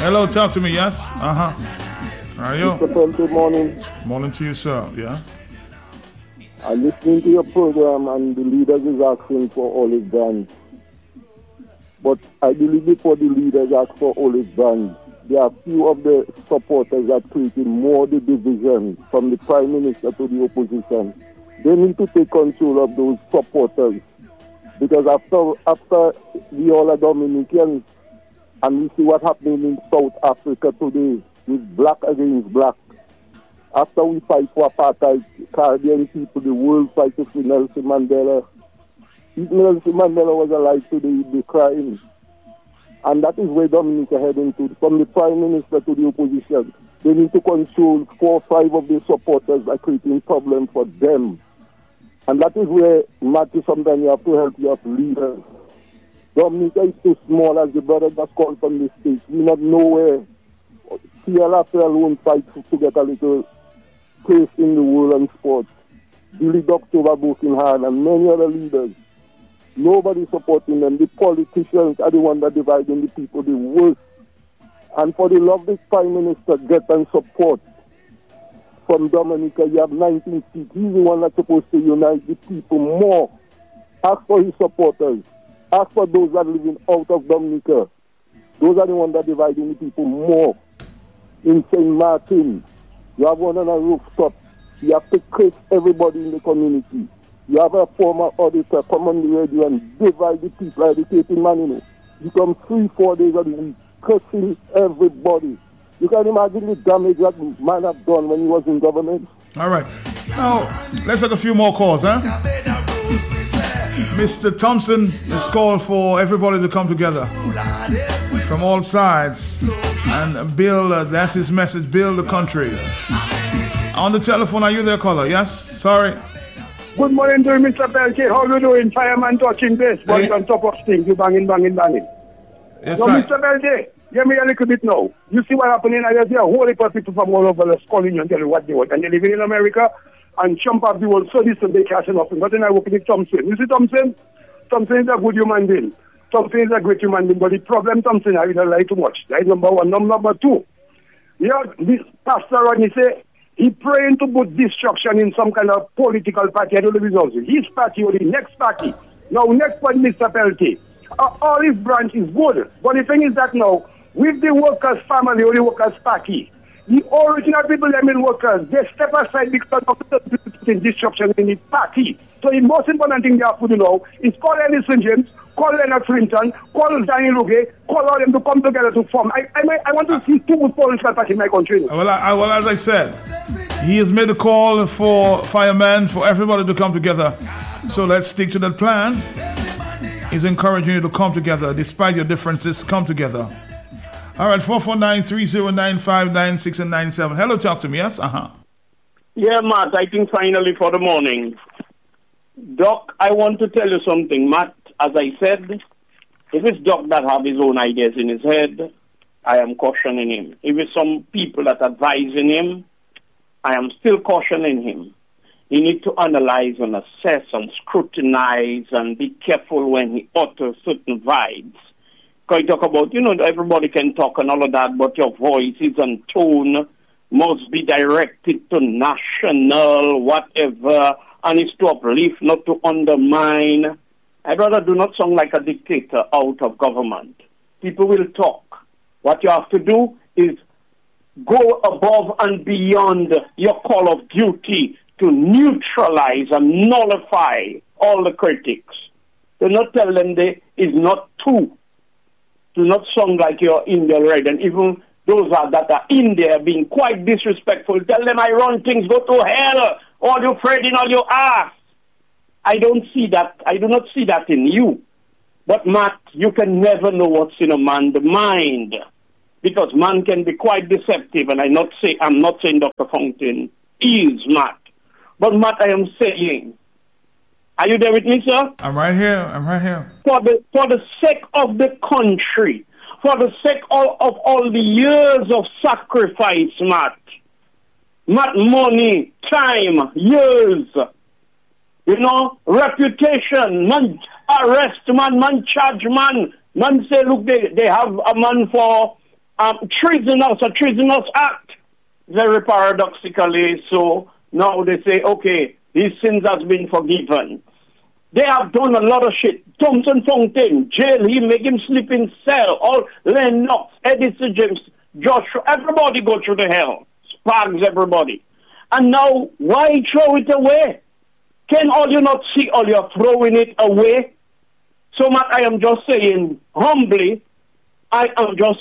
Hello, talk to me, yes? Uh-huh. How are you? Good morning. Morning to you, sir, yes? I'm listening to your program and the leaders is asking for olive brands. But I believe before the leaders ask for olive brands, there are few of the supporters that creating more the division from the Prime Minister to the opposition. They need to take control of those supporters. Because after we all are Dominicans and we see what's happening in South Africa today with black against black. After we fight for apartheid, Caribbean people, the world fight for Nelson Mandela. If Nelson Mandela was alive today, he'd be crying. And that is where Dominica heading to. From the Prime Minister to the opposition, they need to control 4 or 5 of their supporters that are creating problems for them. And that is where, Matthew, sometimes you have to help your leaders. Dominica is too small, as the brother just called from the States. We're not nowhere. TLF alone fight to get a little place in the world and sports. Billy Doctor working hard and many other leaders. Nobody supporting them. The politicians are the ones that dividing the people the worst. And for the love of the Prime Minister, get and support from Dominica. You have 19 seats. He's the one that's supposed to unite the people more. Ask for his supporters. Ask for those that are living out of Dominica. Those are the ones that are dividing the people more. In St. Martin, you have one on a rooftop. You have to curse everybody in the community. You have a former auditor come on the radio and divide the people like the taping man, you know. You come 3-4 days a week, cursing everybody. You can imagine the damage that man have done when he was in government. All right. Now, let's take a few more calls, huh? Mr. Thompson is called for everybody to come together from all sides and build, that's his message, build the country. On the telephone, are you there, caller? Yes? Sorry. Good morning to you, Mr. Peltier. How you doing? Fireman touching base, but on top of things, you banging. Yes, so, sir. Mr. Peltier, hear me a little bit now. You see what happening? I see a whole heap of people from all over the calling you and telling you what they want. And they're living in America and jump up the world so this and they cashing up. But then I work with Thompson. You see Thompson? Thompson is a good human being. Thompson is a great human being. But the problem, Thompson, I don't like too much. That is number one. Number two, this Pastor Rodney say, he praying to put destruction in some kind of political party. I don't know if it's his party or the next party. Now, next point, Mr. Peltier. Olive branch is good. But the thing is that now, with the workers' family or the workers' party, the original people, workers, they step aside because of the destruction in the party. So the most important thing they have to do now is call Ellis James, call Leonard Clinton, call Daniel Luge, call all them to come together to form. I want to see 2 good political parties in my country. Well, as I said, he has made a call for firemen, for everybody to come together. So let's stick to that plan. He's encouraging you to come together. Despite your differences, come together. All right, 449-309-596 and 97. Hello, talk to me, yes? Yeah, Matt, I think finally for the morning. Doc, I want to tell you something, Matt. As I said, if it's Doc that have his own ideas in his head, I am cautioning him. If it's some people that advising him, I am still cautioning him. He needs to analyze and assess and scrutinize and be careful when he utters certain vibes. Because you talk about, everybody can talk and all of that, but your voices and tone must be directed to national, whatever, and it's to uplift, not to undermine. I'd rather do not sound like a dictator out of government. People will talk. What you have to do is go above and beyond your call of duty to neutralize and nullify all the critics. Do not tell them there is not two. Do not sound like you're in there, right? And even those that are in there being quite disrespectful, tell them I run things, go to hell, all you afraid in all your ass. I don't see that. I do not see that in you. But Matt, you can never know what's in a man's mind, because man can be quite deceptive. And I'm not saying Dr. Fountain is Matt, but Matt, I am saying, are you there with me, sir? I'm right here. For the sake of the country, for the sake of all the years of sacrifice, Matt, money, time, years, reputation, man arrest man charge man say, look, they have a man for treasonous act. Very paradoxically, so now they say, okay, his sins has been forgiven. They have done a lot of shit. Thompson Fountain, jail him, make him sleep in cell. All Lennox, Eddie C. James, Joshua, everybody go through the hell. Sparks, everybody. And now, why throw it away? Can all you not see all you're throwing it away? So, Matt, I am just saying, humbly, Matt,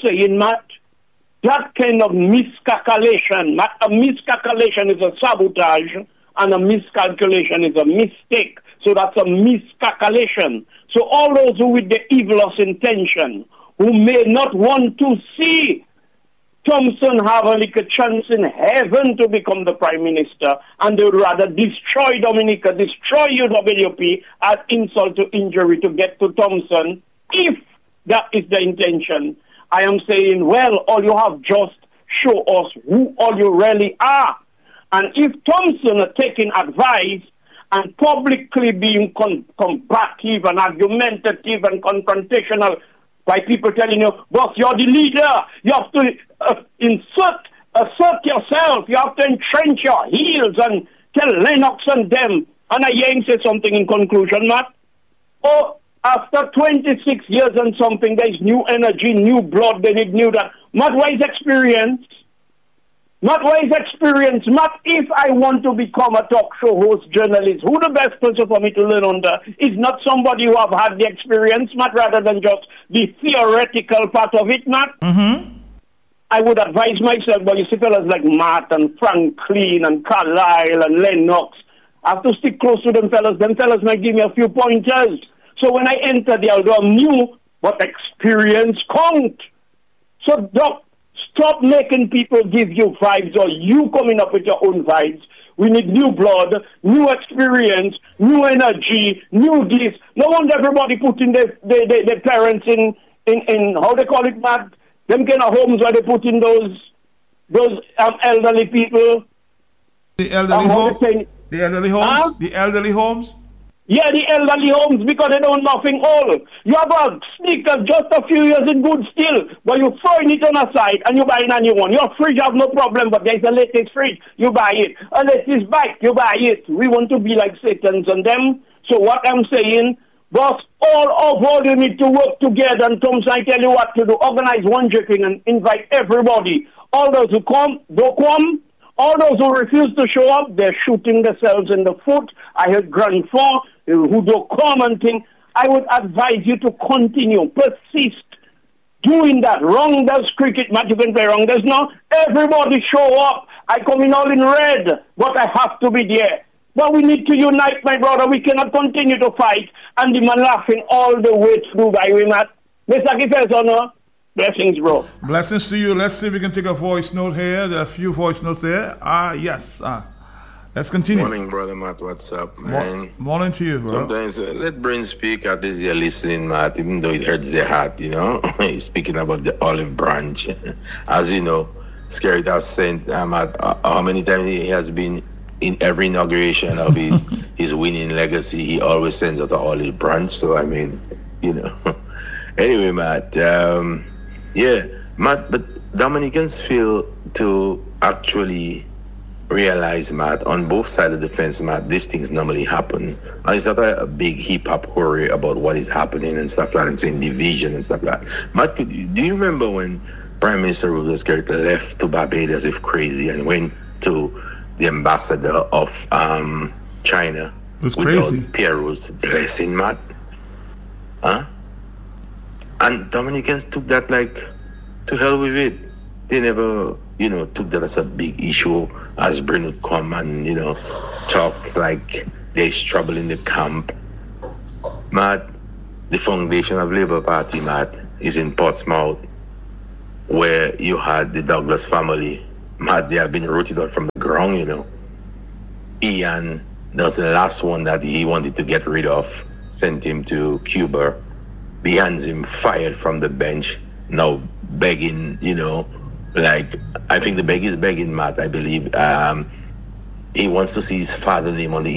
that kind of miscalculation, Matt, a miscalculation is a sabotage, and a miscalculation is a mistake. So that's a miscalculation. So all those who with the evilest intention, who may not want to see Thompson have a little chance in heaven to become the Prime Minister, and they would rather destroy Dominica, destroy UWP, add insult to injury to get to Thompson, if that is the intention. I am saying, well, all you have just show us who all you really are. And if Thompson are taking advice and publicly being combative and argumentative and confrontational by people telling you, boss, you're the leader, you have to assert yourself, you have to entrench your heels and tell Lennox and them. And I hear him say something in conclusion, Matt. Oh, after 26 years and something, there's new energy, new blood, they need new that. Matt, where is experience? Matt, if I want to become a talk show host, journalist, who the best person for me to learn under is not somebody who have had the experience, Matt, rather than just the theoretical part of it, Matt. Mm-hmm. I would advise myself, but you see fellas like Matt and Franklin and Carlisle and Lennox, I have to stick close to them fellas. Them fellas might give me a few pointers. So when I enter the although I'm new, but experience count. So stop making people give you vibes or you coming up with your own vibes. We need new blood, new experience, new energy, new this. No wonder everybody putting their parents in how they call it, Matt? Them kind of homes where they put in those elderly people. The elderly homes? The elderly homes? Huh? The elderly homes? Yeah, the elderly homes, because they don't nothing all. You have a sneaker just a few years in good still, but you throwing it on a side and you buying a new one. Your fridge have no problem, but there's a latest fridge, you buy it. A latest bike, you buy it. We want to be like Satans and them. So what I'm saying, boss, all you need to work together, and Thompson, I tell you what to do. Organize one drinking and invite everybody. All those who come, don't come. All those who refuse to show up, they're shooting themselves in the foot. I heard Grand Four, who don't come and think. I would advise you to continue, persist doing that. Wrong does cricket match, you can play wrong does not. Everybody show up. I come in all in red, but I have to be there. But we need to unite, my brother. We cannot continue to fight. And the man laughing all the way through by we, Matt. Mr. Kifes, honor. Blessings, bro. Blessings to you. Let's see if we can take a voice note here. There are a few voice notes there. Yes. Let's continue. Morning, brother Matt. What's up, man? Morning to you, bro. Sometimes let brain speak at this you're listening, Matt, even though it hurts their heart, you know. He's speaking about the olive branch. As you know, Skerrit has sent Matt, how many times he has been in every inauguration of his winning legacy. He always sends out the olive branch. So, I mean, you know. Anyway, Matt, Matt, but Dominicans feel to actually realize, Matt, on both sides of the fence, Matt, these things normally happen. And it's not a big hip-hop worry about what is happening and stuff like that, and saying division and stuff like that. Matt, do you remember when Prime Minister Rufus Skerrit left to Barbados with crazy and went to the ambassador of China without Pierre's blessing, Matt? Huh? And Dominicans took that like, to hell with it. They never, took that as a big issue as Britain would come and, talk like there's trouble in the camp. Matt, the foundation of Labour Party, Matt, is in Portsmouth, where you had the Douglas family. Matt, they have been rooted out from the ground, Ian, that was the last one that he wanted to get rid of, sent him to Cuba. Behind him, fired from the bench, now begging, I think the beg is begging, Matt, I believe. He wants to see his father name on the